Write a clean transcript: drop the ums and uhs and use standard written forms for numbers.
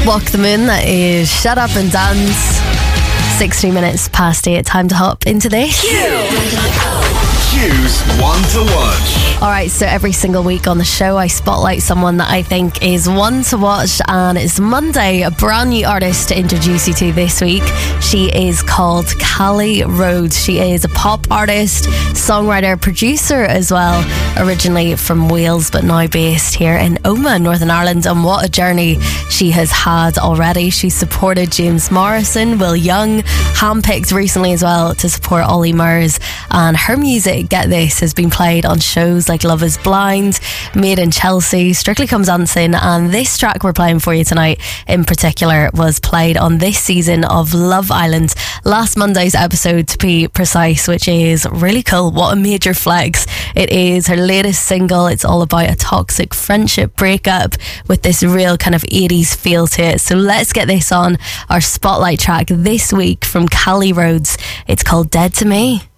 Walk the Moon, that is Shut Up and Dance. 60 minutes past 8, time to hop into this. Choose one to watch. Alright, so every single week on the show I spotlight someone that I think is one to watch, and it's Monday, a brand new artist to introduce you to this week. She is called Callie Rhodes. She is a pop artist, songwriter, producer as well, originally from Wales but now based here in Omagh, Northern Ireland, and what a journey she has had already. She supported James Morrison, Will Young, handpicked recently as well to support Ollie Murs, and her music, get this, has been played on shows like Love is Blind, Made in Chelsea, Strictly Come Dancing, and this track we're playing for you tonight in particular was played on this season of Love Island, last Monday's episode to be precise, which is really cool. What a major flex. It is her latest single. It's all about a toxic friendship breakup with this real kind of 80s feel to it. So let's get this on our spotlight track this week from Callie Rhodes. It's called Dead to Me.